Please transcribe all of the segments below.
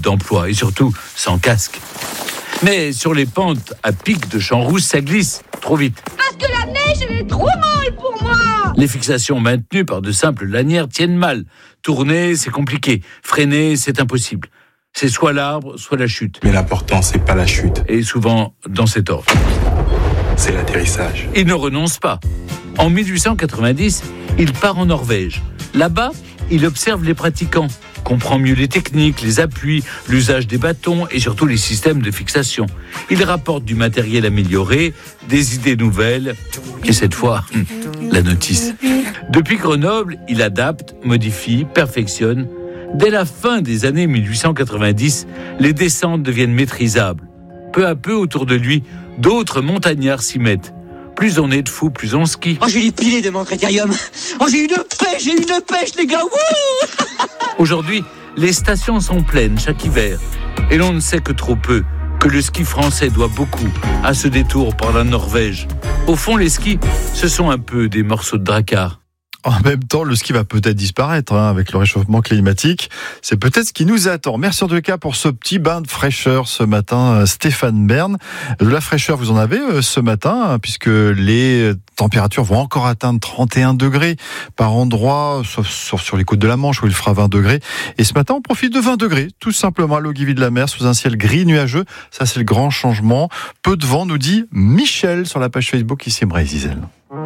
d'emploi et surtout sans casque. Mais sur les pentes à pic de Champs-Rousse, ça glisse trop vite. Parce que la neige, elle est trop molle pour moi. Les fixations maintenues par de simples lanières tiennent mal. Tourner, c'est compliqué. Freiner, c'est impossible. C'est soit l'arbre, soit la chute. Mais l'important, c'est pas la chute. Et souvent dans cet ordre. C'est l'atterrissage. Il ne renonce pas. En 1890, il part en Norvège. Là-bas, il observe les pratiquants, comprend mieux les techniques, les appuis, l'usage des bâtons et surtout les systèmes de fixation. Il rapporte du matériel amélioré, des idées nouvelles et cette fois, la notice. Depuis Grenoble, il adapte, modifie, perfectionne. Dès la fin des années 1890, les descentes deviennent maîtrisables. Peu à peu, autour de lui, d'autres montagnards s'y mettent. Plus on est de fous, plus on skie. Oh, j'ai les pilés de mon critérium. Oh, j'ai une pêche, les gars. Wouh. Aujourd'hui, les stations sont pleines chaque hiver. Et l'on ne sait que trop peu que le ski français doit beaucoup à ce détour par la Norvège. Au fond, les skis, ce sont un peu des morceaux de dracard. En même temps, le ski va peut-être disparaître avec le réchauffement climatique. C'est peut-être ce qui nous attend. Merci en tout cas pour ce petit bain de fraîcheur ce matin, Stéphane Bern. De la fraîcheur, vous en avez ce matin, puisque les températures vont encore atteindre 31 degrés par endroit, sauf sur les côtes de la Manche où il fera 20 degrés. Et ce matin, on profite de 20 degrés, tout simplement à l'Ogivie de la Mer, sous un ciel gris nuageux. Ça, c'est le grand changement. Peu de vent, nous dit Michel sur la page Facebook ici Brésil.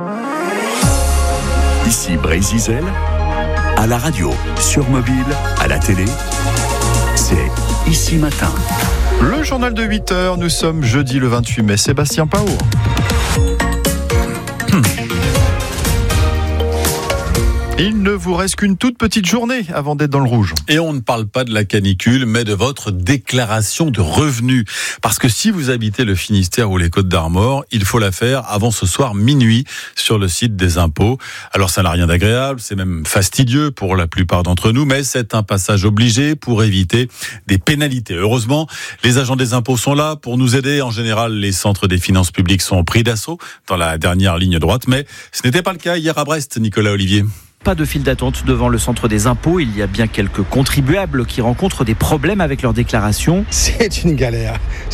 Ici Brésil, à la radio, sur mobile, à la télé, c'est Ici Matin. Le journal de 8h, nous sommes jeudi le 28 mai. Sébastien Pao. Il ne vous reste qu'une toute petite journée avant d'être dans le rouge. Et on ne parle pas de la canicule, mais de votre déclaration de revenus. Parce que si vous habitez le Finistère ou les Côtes-d'Armor, il faut la faire avant ce soir minuit sur le site des impôts. Alors ça n'a rien d'agréable, c'est même fastidieux pour la plupart d'entre nous, mais c'est un passage obligé pour éviter des pénalités. Heureusement, les agents des impôts sont là pour nous aider. En général, les centres des finances publiques sont pris d'assaut dans la dernière ligne droite, mais ce n'était pas le cas hier à Brest, Nicolas Olivier. Pas de file d'attente devant le centre des impôts. Il y a bien quelques contribuables qui rencontrent des problèmes avec leur déclaration. C'est une galère,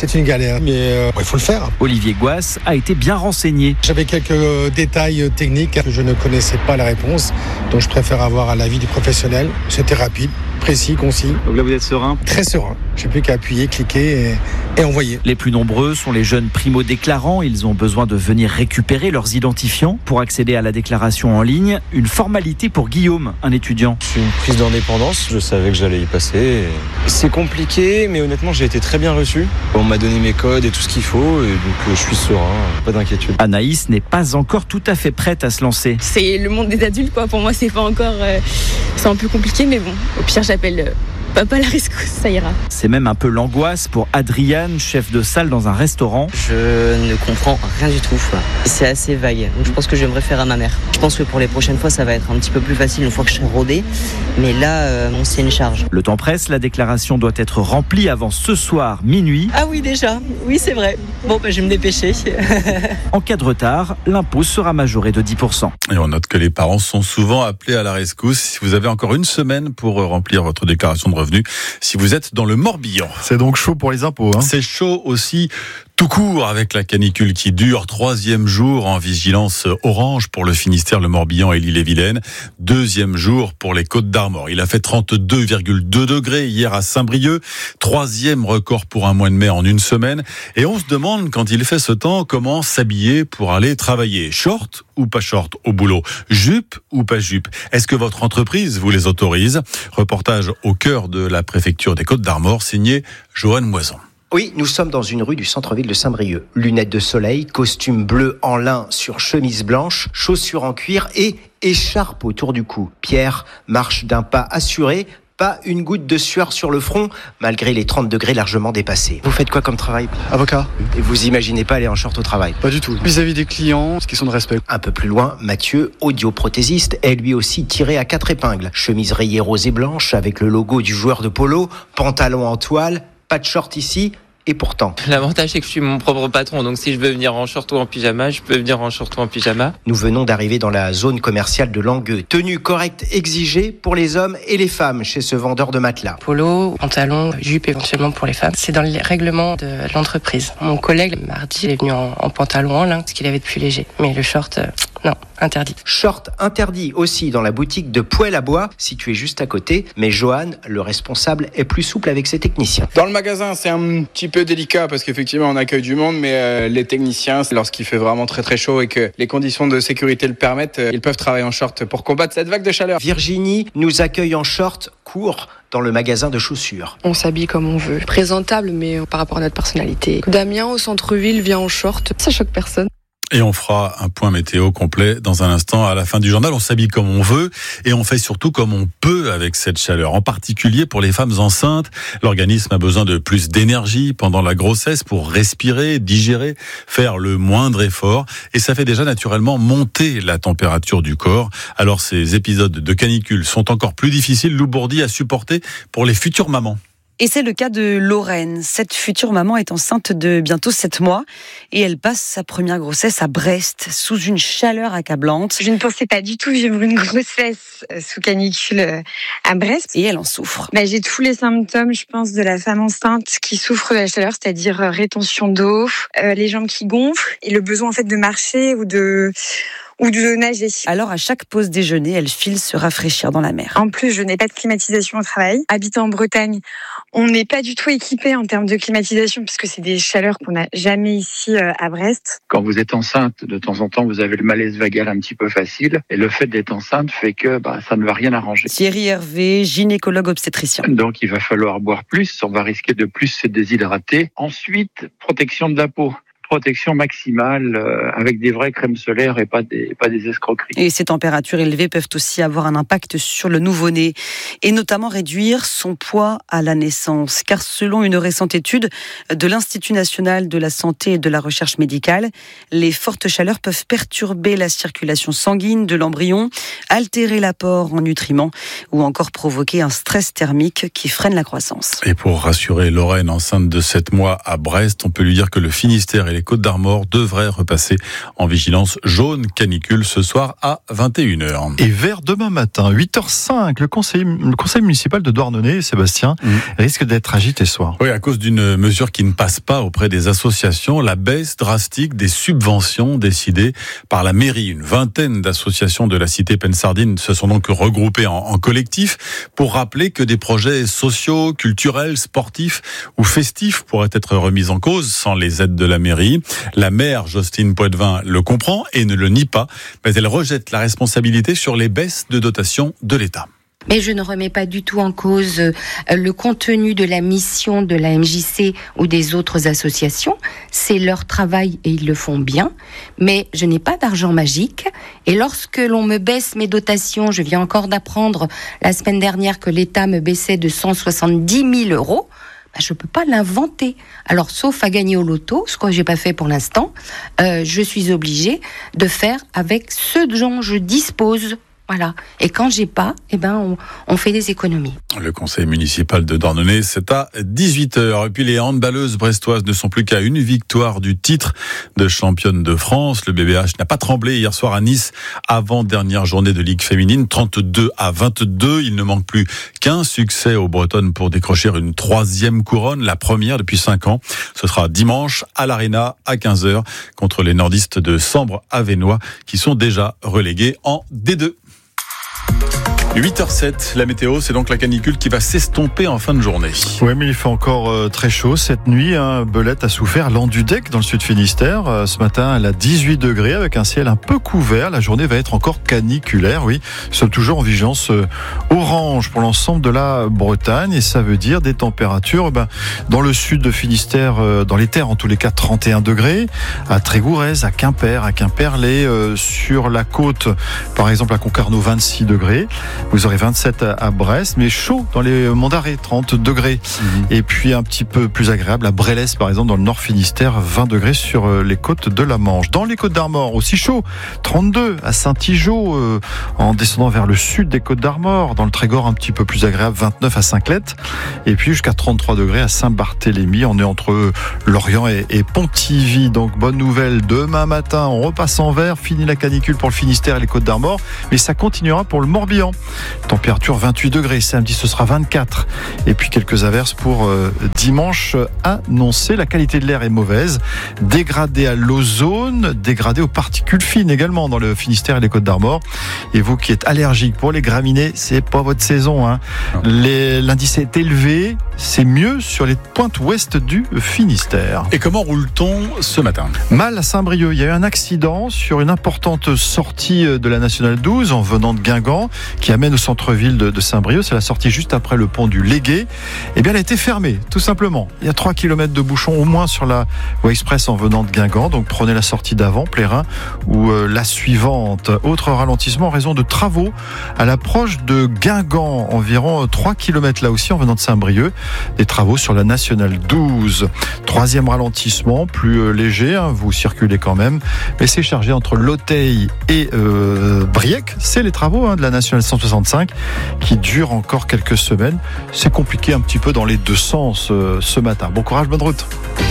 mais il faut le faire. Olivier Gouas a été bien renseigné. J'avais quelques détails techniques que je ne connaissais pas la réponse, donc je préfère avoir l'avis du professionnel. C'était rapide, précis, concis. Donc là vous êtes serein ? Très serein. Je n'ai plus qu'à appuyer, cliquer et envoyer. Les plus nombreux sont les jeunes primo-déclarants. Ils ont besoin de venir récupérer leurs identifiants pour accéder à la déclaration en ligne. Une formalité pour Guillaume, un étudiant. C'est une prise d'indépendance, je savais que j'allais y passer. C'est compliqué, mais honnêtement, j'ai été très bien reçu. On m'a donné mes codes et tout ce qu'il faut, et donc je suis serein, pas d'inquiétude. Anaïs n'est pas encore tout à fait prête à se lancer. C'est le monde des adultes, quoi. Pour moi, c'est pas encore... c'est un peu compliqué, mais bon, au pire, j'appelle... Papa la rescousse, ça ira. C'est même un peu l'angoisse pour Adriane, chef de salle dans un restaurant. Je ne comprends rien du tout. C'est assez vague. Donc je pense que je vais me référer à ma mère. Je pense que pour les prochaines fois, ça va être un petit peu plus facile une fois que je serai rodée. Mais là, c'est une charge. Le temps presse, la déclaration doit être remplie avant ce soir, minuit. Ah oui, déjà. Oui, c'est vrai. Bon, je vais me dépêcher. En cas de retard, l'impôt sera majoré de 10%. Et on note que les parents sont souvent appelés à la rescousse. Si vous avez encore une semaine pour remplir votre déclaration de revenus, si vous êtes dans le Morbihan. C'est donc chaud pour les impôts. C'est chaud aussi tout court avec la canicule qui dure. 3e jour en vigilance orange pour le Finistère, le Morbihan et l'Ille-et-Vilaine. 2e jour pour les Côtes-d'Armor. Il a fait 32,2 degrés hier à Saint-Brieuc. 3e record pour un mois de mai en une semaine. Et on se demande, quand il fait ce temps, comment s'habiller pour aller travailler. Short ou pas short au boulot? Jupe ou pas jupe? Est-ce que votre entreprise vous les autorise? Reportage au cœur de la préfecture des Côtes-d'Armor, signé Johan Moison. Oui, nous sommes dans une rue du centre-ville de Saint-Brieuc. Lunettes de soleil, costume bleu en lin sur chemise blanche, chaussures en cuir et écharpe autour du cou. Pierre marche d'un pas assuré, pas une goutte de sueur sur le front, malgré les 30 degrés largement dépassés. Vous faites quoi comme travail? Avocat. Et vous imaginez pas aller en short au travail? Pas du tout. Vis-à-vis des clients, c'est question de respect. Un peu plus loin, Mathieu, audioprothésiste, est lui aussi tiré à 4 épingles. Chemise rayée rose et blanche avec le logo du joueur de polo, pantalon en toile, pas de short ici, Et pourtant, l'avantage c'est que je suis mon propre patron, donc si je veux venir en short ou en pyjama, je peux venir en short ou en pyjama. Nous venons d'arriver dans la zone commerciale de Langueux. Tenue correcte exigée pour les hommes et les femmes chez ce vendeur de matelas. Polo, pantalon, jupe éventuellement pour les femmes. C'est dans les règlements de l'entreprise. Mon collègue, mardi, est venu en pantalon en lin, parce qu'il avait de plus léger. Mais le short, non, interdit. Short interdit aussi dans la boutique de Poêle à bois, située juste à côté. Mais Johan, le responsable, est plus souple avec ses techniciens. Dans le magasin, c'est un petit peu délicat parce qu'effectivement, on accueille du monde, mais les techniciens, lorsqu'il fait vraiment très très chaud et que les conditions de sécurité le permettent, ils peuvent travailler en short pour combattre cette vague de chaleur. Virginie nous accueille en short court dans le magasin de chaussures. On s'habille comme on veut. Présentable, mais par rapport à notre personnalité. Damien, au centre-ville, vient en short. Ça choque personne. Et on fera un point météo complet dans un instant à la fin du journal. On s'habille comme on veut et on fait surtout comme on peut avec cette chaleur. En particulier pour les femmes enceintes, l'organisme a besoin de plus d'énergie pendant la grossesse pour respirer, digérer, faire le moindre effort. Et ça fait déjà naturellement monter la température du corps. Alors ces épisodes de canicule sont encore plus difficiles, Lou Bourdi, à supporter pour les futures mamans. Et c'est le cas de Lorraine. Cette future maman est enceinte de bientôt 7 mois et elle passe sa première grossesse à Brest sous une chaleur accablante. Je ne pensais pas du tout vivre une grossesse sous canicule à Brest. Et elle en souffre. J'ai tous les symptômes, je pense, de la femme enceinte qui souffre de la chaleur, c'est-à-dire rétention d'eau, les jambes qui gonflent et le besoin en fait de marcher ou de nager. Alors à chaque pause déjeuner, elle file se rafraîchir dans la mer. En plus, je n'ai pas de climatisation au travail. Habitant en Bretagne, on n'est pas du tout équipé en termes de climatisation puisque c'est des chaleurs qu'on n'a jamais ici à Brest. Quand vous êtes enceinte, de temps en temps, vous avez le malaise vagal un petit peu facile. Et le fait d'être enceinte fait que ça ne va rien arranger. Thierry Hervé, gynécologue obstétricien. Donc il va falloir boire plus, on va risquer de plus se déshydrater. Ensuite, protection de la peau. Protection maximale avec des vraies crèmes solaires et pas des escroqueries. Et ces températures élevées peuvent aussi avoir un impact sur le nouveau-né et notamment réduire son poids à la naissance. Car selon une récente étude de l'Institut national de la santé et de la recherche médicale, les fortes chaleurs peuvent perturber la circulation sanguine de l'embryon, altérer l'apport en nutriments ou encore provoquer un stress thermique qui freine la croissance. Et pour rassurer Lorraine, enceinte de 7 mois à Brest, on peut lui dire que le Finistère et les Côtes-d'Armor devraient repasser en vigilance jaune canicule ce soir à 21h. Et vers demain matin, 8h05, le conseil municipal de Douarnenez, Sébastien, risque d'être agité ce soir. Oui, à cause d'une mesure qui ne passe pas auprès des associations, la baisse drastique des subventions décidées par la mairie. Une vingtaine d'associations de la cité Pennsardine se sont donc regroupées en collectif pour rappeler que des projets sociaux, culturels, sportifs ou festifs pourraient être remis en cause sans les aides de la mairie. La maire Jocelyne Poitvin le comprend et ne le nie pas, mais elle rejette la responsabilité sur les baisses de dotation de l'État. Mais je ne remets pas du tout en cause le contenu de la mission de la MJC ou des autres associations. C'est leur travail et ils le font bien. Mais je n'ai pas d'argent magique. Et lorsque l'on me baisse mes dotations, je viens encore d'apprendre la semaine dernière que l'État me baissait de 170 000 euros. Je ne peux pas l'inventer. Alors, sauf à gagner au loto, ce que je n'ai pas fait pour l'instant, je suis obligée de faire avec ce dont je dispose. Voilà. Et quand j'ai pas, on fait des économies. Le conseil municipal de Douarnenez, c'est à 18h. Et puis les handballeuses brestoises ne sont plus qu'à une victoire du titre de championne de France. Le BBH n'a pas tremblé hier soir à Nice, avant-dernière journée de Ligue féminine, 32-22. Il ne manque plus qu'un succès aux Bretonnes pour décrocher une 3e couronne, la première depuis 5 ans. Ce sera dimanche à l'Arena à 15h contre les nordistes de Sambre-Avesnois qui sont déjà relégués en D2. 8h07, la météo, c'est donc la canicule qui va s'estomper en fin de journée. Oui, mais il fait encore très chaud cette nuit. Belette a souffert, Landudec dans le sud Finistère. Ce matin, elle a 18 degrés avec un ciel un peu couvert. La journée va être encore caniculaire, oui. Nous sommes toujours en vigilance orange pour l'ensemble de la Bretagne et ça veut dire des températures dans le sud de Finistère, dans les terres en tous les cas 31 degrés, à Trégourez, à Quimperlé, sur la côte, par exemple à Concarneau 26 degrés. Vous aurez 27 à Brest, mais chaud dans les Monts d'Arrée, 30 degrés. Et puis un petit peu plus agréable à Brélès, par exemple, dans le Nord Finistère, 20 degrés sur les côtes de la Manche. Dans les Côtes d'Armor, aussi chaud, 32 à Saint-Igeau, en descendant vers le sud des Côtes d'Armor. Dans le Trégor, un petit peu plus agréable, 29 à Saint-Clète. Et puis jusqu'à 33 degrés à Saint-Barthélemy. On est entre Lorient et Pontivy. Donc bonne nouvelle, demain matin, on repasse en vert. Fini la canicule pour le Finistère et les Côtes d'Armor. Mais ça continuera pour le Morbihan. Température 28 degrés. Samedi, ce sera 24. Et puis quelques averses pour dimanche annoncé. La qualité de l'air est mauvaise. Dégradé à l'ozone, dégradé aux particules fines également dans le Finistère et les Côtes d'Armor. Et vous qui êtes allergique pour les graminées, c'est pas votre saison. L'indice est élevé. C'est mieux sur les pointes ouest du Finistère. Et comment roule-t-on ce matin ? Mal à Saint-Brieuc. Il y a eu un accident sur une importante sortie de la Nationale 12 en venant de Guingamp qui amène au centre-ville de Saint-Brieuc. C'est la sortie juste après le pont du Légué. Eh bien, elle a été fermée, tout simplement. Il y a 3 km de bouchons au moins sur la voie express en venant de Guingamp. Donc prenez la sortie d'avant, Plérin, ou la suivante. Autre ralentissement en raison de travaux à l'approche de Guingamp. Environ 3 km là aussi en venant de Saint-Brieuc. Des travaux sur la Nationale 12. Troisième ralentissement, plus léger, vous circulez quand même, mais c'est chargé entre Loteil et Briec. C'est les travaux de la Nationale 165 qui durent encore quelques semaines. C'est compliqué un petit peu dans les deux sens ce matin. Bon courage, bonne route.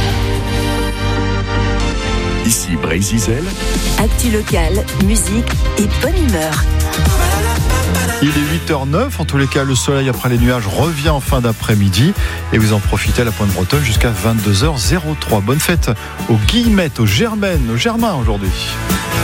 Ici Brésil. Actu locale, musique et bonne humeur. Il est 8h09, en tous les cas le soleil après les nuages revient en fin d'après-midi et vous en profitez à la Pointe Bretonne jusqu'à 22h03. Bonne fête aux Guillemettes, aux Germaines, aux Germains aujourd'hui.